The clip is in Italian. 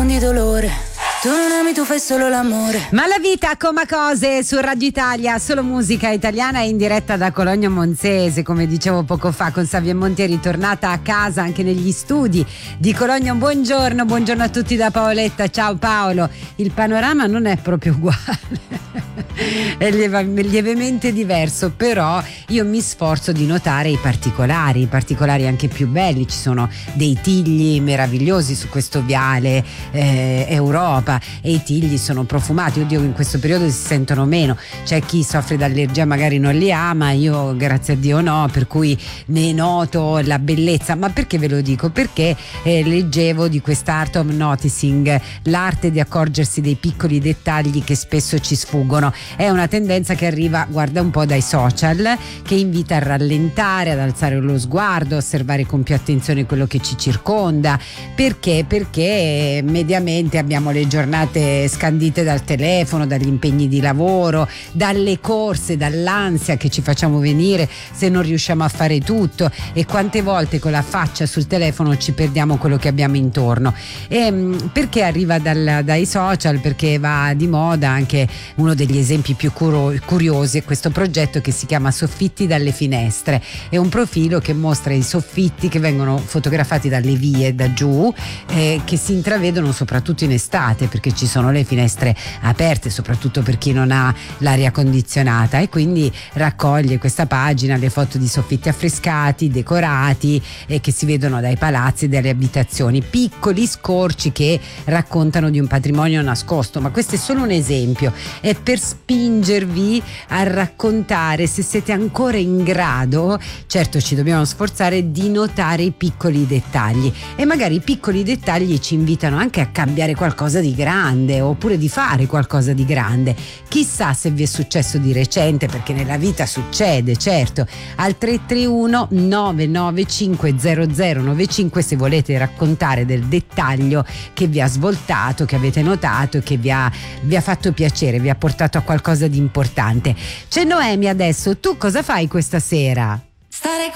nascondi dolore, tu non ami, tu fai solo l'amore. Ma la vita come cose su Radio Italia, solo musica italiana, in diretta da Cologno Monzese, come dicevo poco fa con Savia Montieri, tornata a casa anche negli studi di Cologno. Buongiorno a tutti da Paoletta. Ciao Paolo. Il panorama non è proprio uguale. È lievemente diverso, però io mi sforzo di notare i particolari anche più belli. Ci sono dei tigli meravigliosi su questo viale Europa, e i tigli sono profumati. Oddio, in questo periodo si sentono meno, c'è chi soffre d'allergia, magari non li ama, io grazie a Dio no, per cui ne noto la bellezza. Ma perché ve lo dico? Perché leggevo di quest'art of noticing, l'arte di accorgersi dei piccoli dettagli che spesso ci sfuggono. È una tendenza che arriva, guarda un po', dai social, che invita a rallentare, ad alzare lo sguardo, osservare con più attenzione quello che ci circonda. Perché? Perché mediamente abbiamo le giornate scandite dal telefono, dagli impegni di lavoro, dalle corse, dall'ansia che ci facciamo venire se non riusciamo a fare tutto, e quante volte con la faccia sul telefono ci perdiamo quello che abbiamo intorno. E perché arriva dai social? Perché va di moda anche uno degli esempi più curiosi è questo progetto che si chiama Soffitti dalle finestre. È un profilo che mostra i soffitti che vengono fotografati dalle vie da giù, che si intravedono soprattutto in estate, perché ci sono le finestre aperte, soprattutto per chi non ha l'aria condizionata, e quindi raccoglie questa pagina le foto di soffitti affrescati, decorati, che si vedono dai palazzi e dalle abitazioni, piccoli scorci che raccontano di un patrimonio nascosto. Ma questo è solo un esempio, è per spingervi a raccontare, se siete ancora in grado, certo ci dobbiamo sforzare di notare i piccoli dettagli, e magari i piccoli dettagli ci invitano anche a cambiare qualcosa di grande, oppure di fare qualcosa di grande. Chissà se vi è successo di recente, perché nella vita succede, certo. Al 331 995 0095 se volete raccontare del dettaglio che vi ha svoltato, che avete notato, che vi ha fatto piacere, vi ha portato a qualcosa di importante. C'è Noemi adesso. Tu cosa fai questa sera? Stare